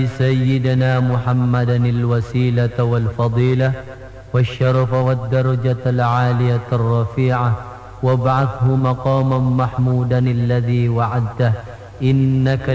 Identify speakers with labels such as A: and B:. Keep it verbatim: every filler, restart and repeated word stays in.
A: سيدنا محمدا الوسيلة والفضيلة والشرف والدرجة العالية الرفيعة وابعثه مقاما محمودا الذي وعدته إنك